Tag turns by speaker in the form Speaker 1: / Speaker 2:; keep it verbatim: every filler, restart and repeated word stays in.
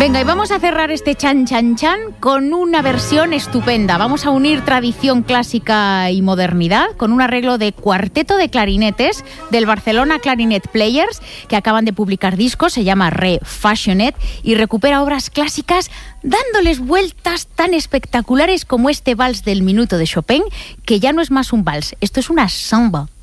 Speaker 1: Venga, y vamos a cerrar este chan chan chan con una versión estupenda. Vamos a unir tradición clásica y modernidad con un arreglo de cuarteto de clarinetes del Barcelona Clarinet Players, que acaban de publicar discos, se llama Refashioned, y recupera obras clásicas dándoles vueltas tan espectaculares como este vals del minuto de Chopin, que ya no es más un vals, esto es una samba.